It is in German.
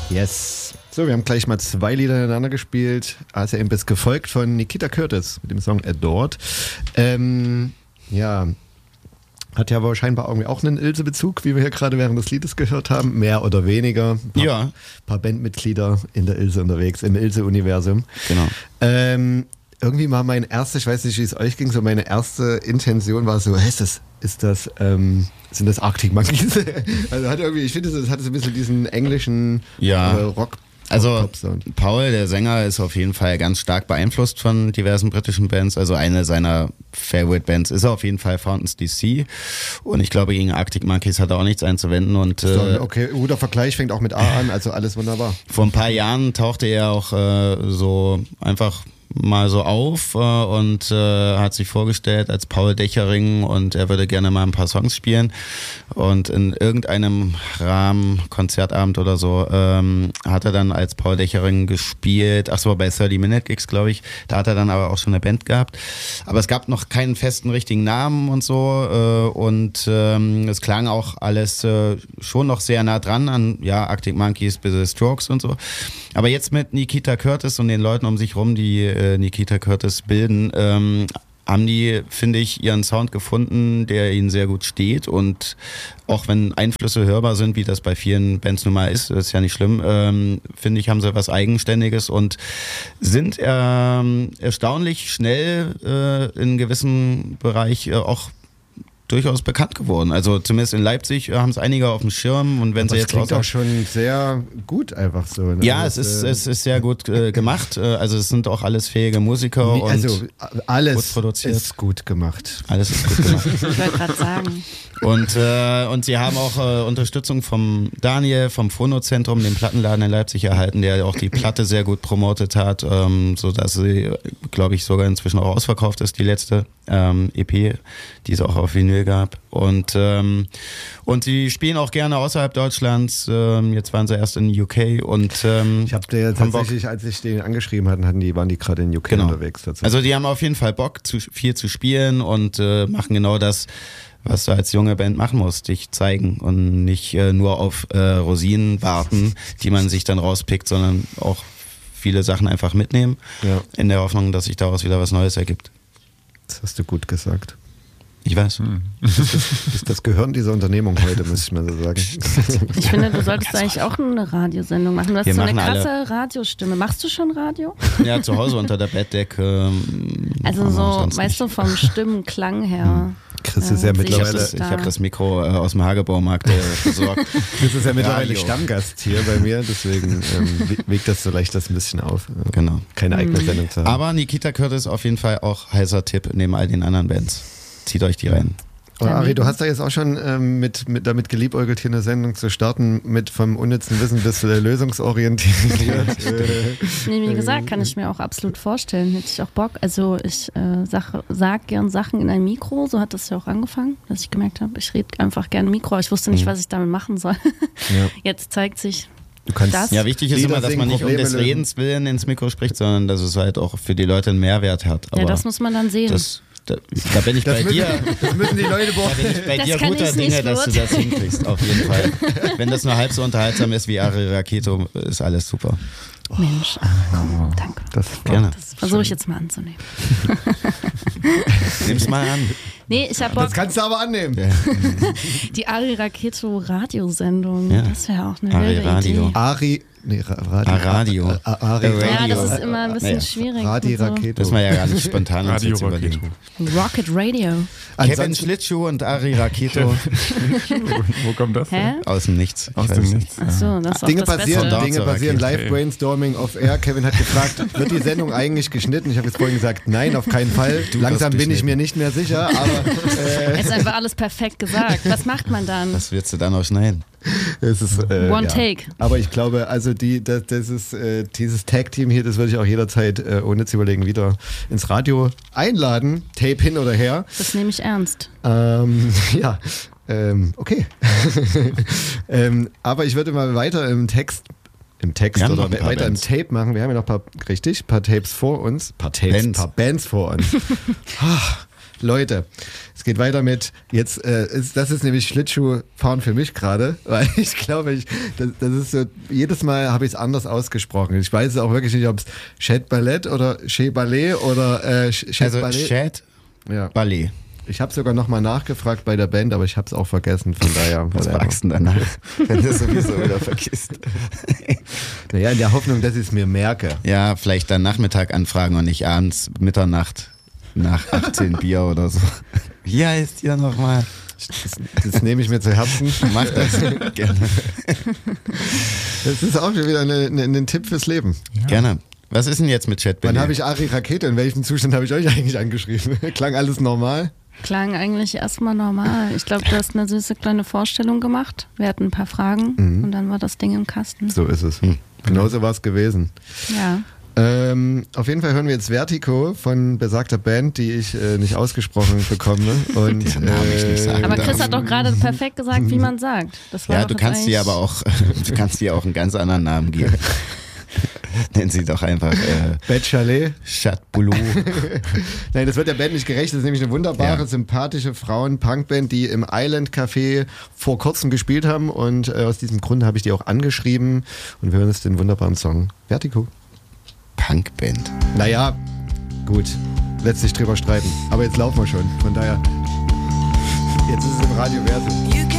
Yes. So, wir haben gleich mal 2 Lieder hintereinander gespielt. Also eben bis gefolgt von Nikita Curtis mit dem Song Adored. Ja, hat ja aber scheinbar irgendwie auch einen Ilse-Bezug, wie wir hier gerade während des Liedes gehört haben. Mehr oder weniger. Ein paar Bandmitglieder in der Ilse unterwegs, im Ilse-Universum. Genau. Irgendwie mal ich weiß nicht, wie es euch ging, so meine erste Intention war so, hey, sind das Arctic Monkeys? Also ich finde, es hat so ein bisschen diesen englischen Rock. Also Paul, der Sänger, ist auf jeden Fall ganz stark beeinflusst von diversen britischen Bands. Also eine seiner Favorite Bands ist auf jeden Fall Fountains DC. Und ich glaube, gegen Arctic Monkeys hat er auch nichts einzuwenden. Und, okay, guter Vergleich, fängt auch mit A an, also alles wunderbar. Vor ein paar Jahren tauchte er auch so einfach mal so auf und hat sich vorgestellt als Paul Dechering und er würde gerne mal ein paar Songs spielen und in irgendeinem Rahmen, Konzertabend oder so, hat er dann als Paul Dechering gespielt, bei 30-Minute-Gigs, glaube ich, da hat er dann aber auch schon eine Band gehabt, aber es gab noch keinen festen richtigen Namen und so und es klang auch alles schon noch sehr nah dran an Arctic Monkeys bis The Strokes und so, aber jetzt mit Nikita Curtis und den Leuten um sich rum, die Nikita Curtis bilden, haben die, finde ich, ihren Sound gefunden, der ihnen sehr gut steht und auch wenn Einflüsse hörbar sind, wie das bei vielen Bands nun mal ist ja nicht schlimm, finde ich, haben sie was Eigenständiges und sind erstaunlich schnell in gewissem Bereich auch durchaus bekannt geworden. Also zumindest in Leipzig haben es einige auf dem Schirm und wenn sie jetzt klingt auch schon sehr gut einfach so. Ne? Ja, es ist sehr gut gemacht. Also es sind auch alles fähige Musiker und alles gut produziert. Ist gut gemacht. Alles ist gut gemacht. Ich wollte gerade sagen. Und sie haben auch Unterstützung vom Daniel, vom Phono-Zentrum, dem Plattenladen in Leipzig erhalten, der auch die Platte sehr gut promotet hat, sodass sie, glaube ich, sogar inzwischen auch ausverkauft ist, die letzte EP, die es auch auf Vinyl gab. Und sie spielen auch gerne außerhalb Deutschlands. Jetzt waren sie erst in UK und ich habe dir tatsächlich, als ich den angeschrieben hatte, waren die gerade in UK unterwegs. Tatsächlich. Also die haben auf jeden Fall Bock, viel zu spielen und machen genau das, was du als junge Band machen musst, dich zeigen und nicht nur auf Rosinen warten, die man sich dann rauspickt, sondern auch viele Sachen einfach mitnehmen, in der Hoffnung, dass sich daraus wieder was Neues ergibt. Das hast du gut gesagt. Ich weiß. Das ist das Gehirn dieser Unternehmung heute, muss ich mal so sagen. Ich finde, du solltest eigentlich auch eine Radiosendung machen. Du hast so eine krasse Radiostimme. Machst du schon Radio? Ja, zu Hause unter der Bettdecke. Also so, weißt du, vom Stimmenklang her. Chris ist ja mittlerweile... Ich habe das Mikro aus dem Hagebaumarkt besorgt. Chris ist ja mittlerweile Stammgast hier bei mir, deswegen wiegt das so leicht das ein bisschen auf. Genau. Keine eigene Sendung zu haben. Aber Nikita Curtis auf jeden Fall auch heißer Tipp neben all den anderen Bands. Zieht euch die rein. Ari, du hast da jetzt auch schon damit geliebäugelt, hier eine Sendung zu starten, mit vom unnützen Wissen bis lösungsorientiert. Wie gesagt, kann ich mir auch absolut vorstellen. Hätte ich auch Bock. Also ich sag gern Sachen in ein Mikro, so hat das ja auch angefangen, dass ich gemerkt habe, ich rede einfach gerne Mikro, aber ich wusste nicht, was ich damit machen soll. Ja. Jetzt zeigt sich, du kannst das. Ja, wichtig ist immer, dass man nicht um des Redens willen ins Mikro spricht, sondern dass es halt auch für die Leute einen Mehrwert hat. Aber ja, das muss man dann sehen. Da bin ich bei dir. Das müssen die Leute Da bin ich bei dir guter Dinge, dass du das hinkriegst, auf jeden Fall. Wenn das nur halb so unterhaltsam ist wie Ari Raketo, ist alles super. Mensch, danke. Das versuche ich jetzt mal anzunehmen. Nimm's mal an. Nee, ich hab Bock. Das kannst du aber annehmen. Ja. Die Ari Raketo Radiosendung, das wäre auch eine Ari wilde Radio. Idee. Radio. Ja, das ist immer ein bisschen schwierig. Raketo. Das war ja gar nicht spontan. Radio Raketo. Rocket Radio. Kevin Schlittschuh und Ari Raketo. Wo kommt das? Hä? Aus dem Nichts. Aus dem Nichts. Achso, das ist auch Dinge das passieren, Beste. Dinge passieren. Rakete. Live Brainstorming off Air. Kevin hat gefragt, wird die Sendung eigentlich geschnitten? Ich habe jetzt vorhin gesagt, nein, auf keinen Fall. Langsam bin ich mir nicht mehr sicher, aber... Es ist einfach alles perfekt gesagt. Was macht man dann? Was willst du dann auch schneiden? Es ist, One Take. Aber ich glaube, also dieses Tag-Team hier, das würde ich auch jederzeit, ohne zu überlegen, wieder ins Radio einladen. Tape hin oder her. Das nehme ich ernst. Okay. Aber ich würde mal weiter im Text Ja, oder ein paar weiter Bands. im Tape machen. Wir haben ja noch ein paar Tapes vor uns. Paar Bands vor uns. Leute, es geht weiter mit, jetzt, das ist nämlich Schlittschuhfahren für mich gerade, weil ich glaube, das ist so, jedes Mal habe ich es anders ausgesprochen. Ich weiß auch wirklich nicht, ob es Chat Ballet oder Chez Ballet oder Chat Ballet. Also Chat Ballet. Ich habe sogar nochmal nachgefragt bei der Band, aber ich habe es auch vergessen, von daher. Was fragst du denn danach, wenn du sowieso wieder vergisst? Naja, in der Hoffnung, dass ich es mir merke. Ja, vielleicht dann Nachmittag anfragen und nicht abends, Mitternacht, nach 18 Bier oder so. Wie heißt ihr nochmal? Das nehme ich mir zu Herzen. Mach das gerne. Das ist auch schon wieder ein Tipp fürs Leben. Ja. Gerne. Was ist denn jetzt mit Chat Ballet? Wann habe ich Ari Rakete? In welchem Zustand habe ich euch eigentlich angeschrieben? Klang alles normal? Klang eigentlich erstmal normal. Ich glaube, du hast eine süße kleine Vorstellung gemacht. Wir hatten ein paar Fragen und dann war das Ding im Kasten. So ist es. Genauso war es gewesen. Ja. Auf jeden Fall hören wir jetzt Vertigo von besagter Band, die ich nicht ausgesprochen bekomme. Und, ich nicht sagen aber Chris hat doch gerade perfekt gesagt, wie man sagt. Das war ja, du kannst dir aber auch, einen ganz anderen Namen geben. Nennen sie doch einfach Bad Chalet. Chat Boulou. Nein, das wird der Band nicht gerecht. Das ist nämlich eine wunderbare, sympathische Frauen-Punk-Band, die im Island Café vor kurzem gespielt haben. Und aus diesem Grund habe ich die auch angeschrieben. Und wir hören jetzt den wunderbaren Song Vertigo. Punkband. Naja, gut. Lässt sich drüber streiten. Aber jetzt laufen wir schon. Von daher, jetzt ist es im Radio Verso.